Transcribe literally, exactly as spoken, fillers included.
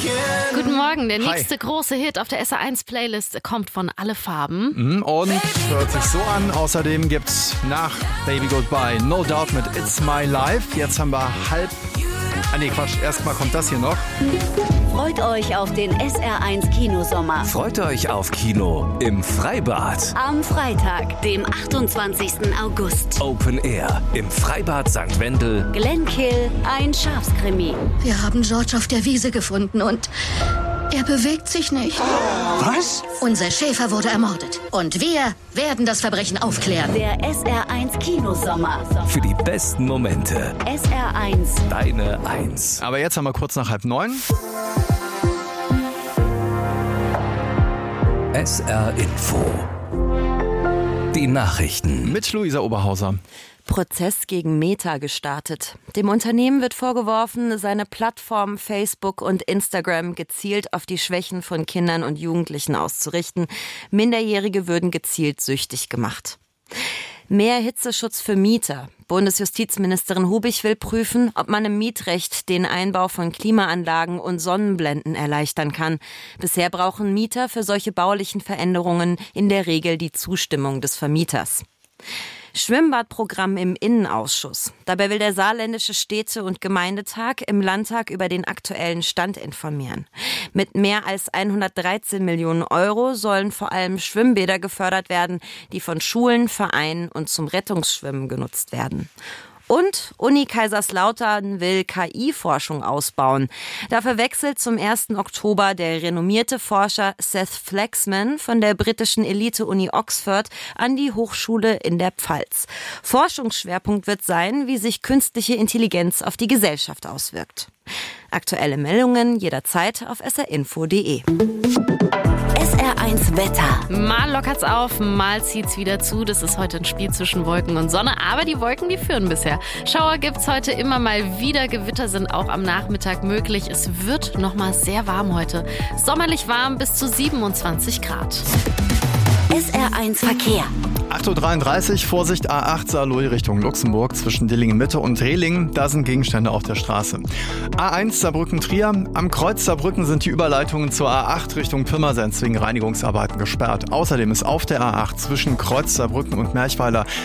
Guten Morgen, der Hi. nächste große Hit auf der S R eins Playlist kommt von Alle Farben. Mhm, und hört sich so an. Außerdem gibt's nach Baby Goodbye No Doubt mit It's My Life. Jetzt haben wir halb... Ah nee, Quatsch. Erstmal kommt das hier noch. Freut euch auf den S R eins Kinosommer. Freut euch auf Kino im Freibad. Am Freitag, dem achtundzwanzigsten August. Open Air im Freibad Sankt Wendel. Glenkill, ein Schafskrimi. Wir haben George auf der Wiese gefunden und er bewegt sich nicht. Was? Unser Schäfer wurde ermordet. Und wir werden das Verbrechen aufklären. Der S R eins Kinosommer. Für die besten Momente. S R eins. Deine Eins. Aber jetzt haben wir kurz nach halb neun. S R Info. Die Nachrichten. Mit Luisa Oberhauser. Prozess gegen Meta gestartet. Dem Unternehmen wird vorgeworfen, seine Plattformen Facebook und Instagram gezielt auf die Schwächen von Kindern und Jugendlichen auszurichten. Minderjährige würden gezielt süchtig gemacht. Mehr Hitzeschutz für Mieter. Bundesjustizministerin Hubig will prüfen, ob man im Mietrecht den Einbau von Klimaanlagen und Sonnenblenden erleichtern kann. Bisher brauchen Mieter für solche baulichen Veränderungen in der Regel die Zustimmung des Vermieters. Schwimmbadprogramm im Innenausschuss. Dabei will der Saarländische Städte- und Gemeindetag im Landtag über den aktuellen Stand informieren. Mit mehr als hundertdreizehn Millionen Euro sollen vor allem Schwimmbäder gefördert werden, die von Schulen, Vereinen und zum Rettungsschwimmen genutzt werden. Und Uni Kaiserslautern will K I-Forschung ausbauen. Dafür wechselt zum ersten Oktober der renommierte Forscher Seth Flaxman von der britischen Elite-Uni Oxford an die Hochschule in der Pfalz. Forschungsschwerpunkt wird sein, wie sich künstliche Intelligenz auf die Gesellschaft auswirkt. Aktuelle Meldungen jederzeit auf s r info punkt d e. S R eins Wetter. Mal lockert's auf, mal zieht's wieder zu. Das ist heute ein Spiel zwischen Wolken und Sonne, aber die Wolken, die führen bisher. Schauer gibt's heute immer mal wieder. Gewitter sind auch am Nachmittag möglich. Es wird noch mal sehr warm heute. Sommerlich warm bis zu siebenundzwanzig Grad. S R eins Verkehr. acht Uhr dreiunddreißig, Vorsicht A acht Saarlouis Richtung Luxemburg zwischen Dillingen-Mitte und Rehlingen. Da sind Gegenstände auf der Straße. A eins Saarbrücken-Trier. Am Kreuz Saarbrücken sind die Überleitungen zur A acht Richtung Pirmasens wegen Reinigungsarbeiten gesperrt. Außerdem ist auf der A acht zwischen Kreuz Saarbrücken und Merchweiler